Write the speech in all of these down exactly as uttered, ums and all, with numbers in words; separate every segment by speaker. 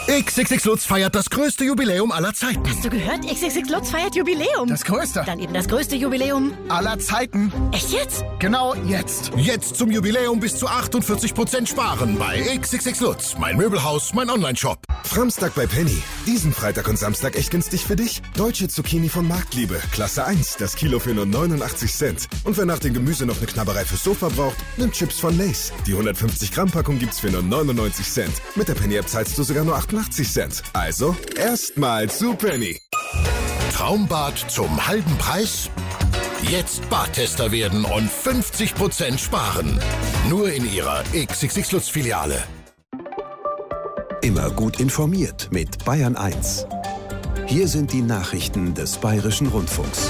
Speaker 1: X X X Lutz feiert das größte Jubiläum aller Zeiten.
Speaker 2: Hast du gehört? X X X Lutz feiert Jubiläum.
Speaker 3: Das größte?
Speaker 2: Dann eben das größte Jubiläum
Speaker 3: aller Zeiten.
Speaker 2: Echt jetzt?
Speaker 3: Genau jetzt.
Speaker 1: Jetzt zum Jubiläum bis zu achtundvierzig Prozent sparen bei X X X Lutz. Mein Möbelhaus, mein Onlineshop.
Speaker 4: Samstag bei Penny. Diesen Freitag und Samstag echt günstig für dich. Deutsche Zucchini von Marktliebe. Klasse eins. Das Kilo für nur neunundachtzig Cent. Und wer nach dem Gemüse noch eine Knabberei fürs Sofa braucht, nimmt Chips von Lay's. Die hundertfünfzig Gramm Packung gibt's für nur neunundneunzig Cent. Mit der Penny-App zahlst du sogar nur achtundachtzig Cent. Also, erstmal zu Penny.
Speaker 1: Traumbad zum halben Preis? Jetzt Badtester werden und fünfzig Prozent sparen. Nur in Ihrer X X X Lutz Filiale.
Speaker 5: Immer gut informiert mit Bayern eins. Hier sind die Nachrichten des Bayerischen Rundfunks.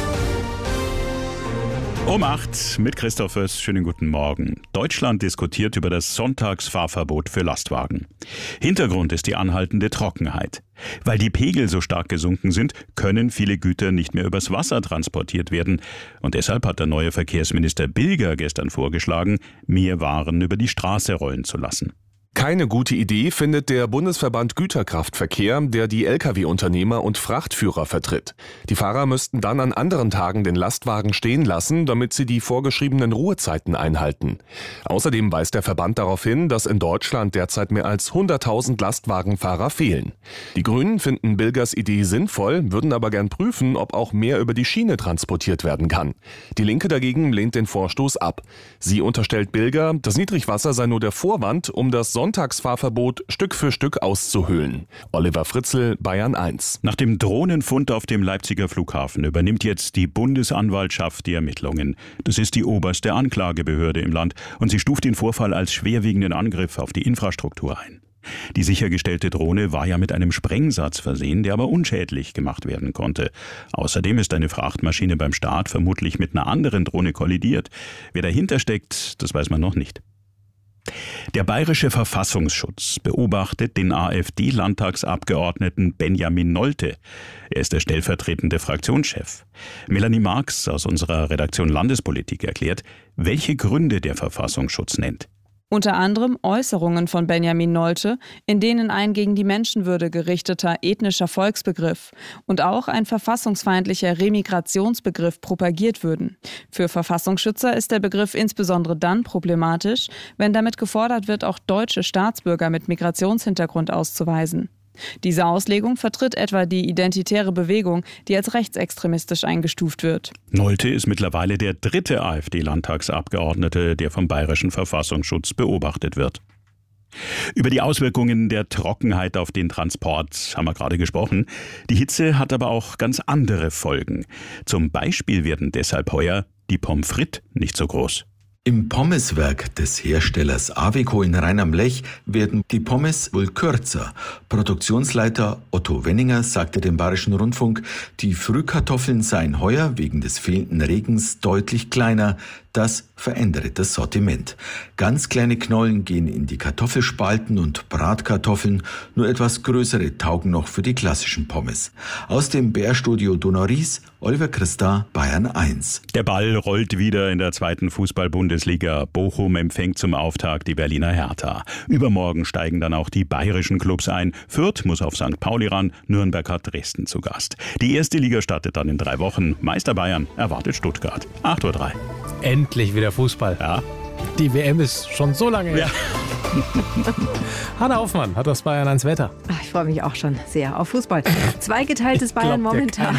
Speaker 6: Um acht mit Christoph Föss. Schönen guten Morgen. Deutschland diskutiert über das Sonntagsfahrverbot für Lastwagen. Hintergrund ist die anhaltende Trockenheit. Weil die Pegel so stark gesunken sind, können viele Güter nicht mehr übers Wasser transportiert werden. Und deshalb hat der neue Verkehrsminister Bilger gestern vorgeschlagen, mehr Waren über die Straße rollen zu lassen.
Speaker 7: Keine gute Idee findet der Bundesverband Güterkraftverkehr, der die L K W-Unternehmer und Frachtführer vertritt. Die Fahrer müssten dann an anderen Tagen den Lastwagen stehen lassen, damit sie die vorgeschriebenen Ruhezeiten einhalten. Außerdem weist der Verband darauf hin, dass in Deutschland derzeit mehr als hunderttausend Lastwagenfahrer fehlen. Die Grünen finden Bilgers Idee sinnvoll, würden aber gern prüfen, ob auch mehr über die Schiene transportiert werden kann. Die Linke dagegen lehnt den Vorstoß ab. Sie unterstellt Bilger, das Niedrigwasser sei nur der Vorwand, um das Sonntagsfahrverbot Stück für Stück auszuhöhlen. Oliver Fritzl, Bayern eins.
Speaker 6: Nach dem Drohnenfund auf dem Leipziger Flughafen übernimmt jetzt die Bundesanwaltschaft die Ermittlungen. Das ist die oberste Anklagebehörde im Land und sie stuft den Vorfall als schwerwiegenden Angriff auf die Infrastruktur ein. Die sichergestellte Drohne war ja mit einem Sprengsatz versehen, der aber unschädlich gemacht werden konnte. Außerdem ist eine Frachtmaschine beim Start vermutlich mit einer anderen Drohne kollidiert. Wer dahinter steckt, das weiß man noch nicht. Der Bayerische Verfassungsschutz beobachtet den AfD-Landtagsabgeordneten Benjamin Nolte. Er ist der stellvertretende Fraktionschef. Melanie Marx aus unserer Redaktion Landespolitik erklärt, welche Gründe der Verfassungsschutz nennt.
Speaker 8: Unter anderem Äußerungen von Benjamin Nolte, in denen ein gegen die Menschenwürde gerichteter ethnischer Volksbegriff und auch ein verfassungsfeindlicher Remigrationsbegriff propagiert würden. Für Verfassungsschützer ist der Begriff insbesondere dann problematisch, wenn damit gefordert wird, auch deutsche Staatsbürger mit Migrationshintergrund auszuweisen. Diese Auslegung vertritt etwa die Identitäre Bewegung, die als rechtsextremistisch eingestuft wird.
Speaker 6: Nolte ist mittlerweile der dritte AfD-Landtagsabgeordnete, der vom Bayerischen Verfassungsschutz beobachtet wird. Über die Auswirkungen der Trockenheit auf den Transport haben wir gerade gesprochen. Die Hitze hat aber auch ganz andere Folgen. Zum Beispiel werden deshalb heuer die Pommes frites nicht so groß.
Speaker 9: Im Pommeswerk des Herstellers Aveco in Rhein am Lech werden die Pommes wohl kürzer. Produktionsleiter Otto Wenninger sagte dem Bayerischen Rundfunk, die Frühkartoffeln seien heuer wegen des fehlenden Regens deutlich kleiner. Das verändere das Sortiment. Ganz kleine Knollen gehen in die Kartoffelspalten und Bratkartoffeln, nur etwas größere taugen noch für die klassischen Pommes. Aus dem B R-Studio Donau-Ries, Oliver Christa, Bayern eins.
Speaker 6: Der Ball rollt wieder in der zweiten Fußball-Bundesliga. Bochum empfängt zum Auftakt die Berliner Hertha. Übermorgen steigen dann auch die bayerischen Clubs ein. Fürth muss auf Sankt Pauli ran, Nürnberg hat Dresden zu Gast. Die erste Liga startet dann in drei Wochen. Meister Bayern erwartet Stuttgart. acht Uhr drei.
Speaker 10: Endlich wieder Fußball.
Speaker 6: Ja.
Speaker 10: Die W M ist schon so lange her.
Speaker 6: Ja.
Speaker 10: Hanna Hoffmann hat das Bayern ans Wetter.
Speaker 11: Ach, ich freue mich auch schon sehr auf Fußball. Zweigeteiltes Bayern momentan.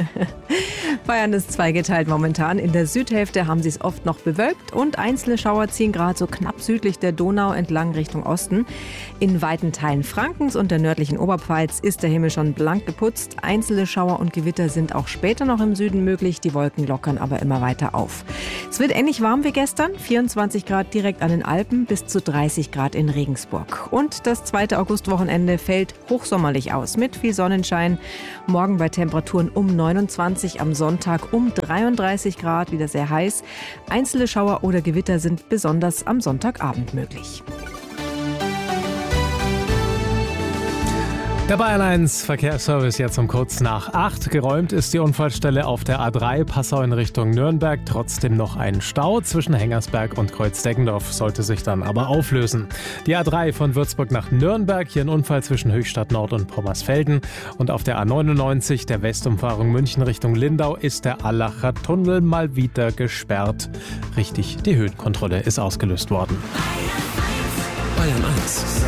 Speaker 11: Bayern ist zweigeteilt momentan. In der Südhälfte haben sie es oft noch bewölkt und einzelne Schauer ziehen gerade so knapp südlich der Donau entlang Richtung Osten. In weiten Teilen Frankens und der nördlichen Oberpfalz ist der Himmel schon blank geputzt. Einzelne Schauer und Gewitter sind auch später noch im Süden möglich. Die Wolken lockern aber immer weiter auf. Es wird ähnlich warm wie gestern. vierundzwanzig Grad direkt an den Alpen bis zu dreißig Grad in Regensburg. Und das zweite Augustwochenende fällt hochsommerlich aus mit viel Sonnenschein. Morgen bei Temperaturen um neunundzwanzig, am Sonntag um dreiunddreißig Grad, wieder sehr heiß. Einzelne Schauer oder Gewitter sind besonders am Sonntagabend möglich.
Speaker 10: Der Bayern eins Verkehrsservice jetzt um kurz nach acht. Geräumt ist die Unfallstelle auf der A drei Passau in Richtung Nürnberg. Trotzdem noch ein Stau zwischen Hengersberg und Kreuz-Deggendorf, sollte sich dann aber auflösen. Die A drei von Würzburg nach Nürnberg, hier ein Unfall zwischen Höchstadt Nord und Pommersfelden. Und auf der A neunundneunzig, der Westumfahrung München Richtung Lindau, ist der Allacher Tunnel mal wieder gesperrt. Richtig, die Höhenkontrolle ist ausgelöst worden.
Speaker 5: Bayern eins.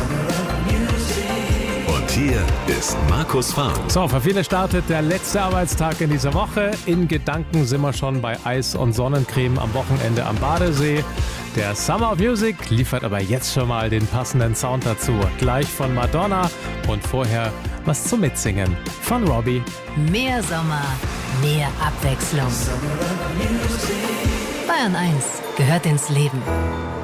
Speaker 5: Hier ist Markus Fahr.
Speaker 10: So, für viele startet der letzte Arbeitstag in dieser Woche. In Gedanken sind wir schon bei Eis und Sonnencreme am Wochenende am Badesee. Der Summer of Music liefert aber jetzt schon mal den passenden Sound dazu. Gleich von Madonna und vorher was zum Mitsingen von Robbie.
Speaker 2: Mehr Sommer, mehr Abwechslung. Bayern eins gehört ins Leben.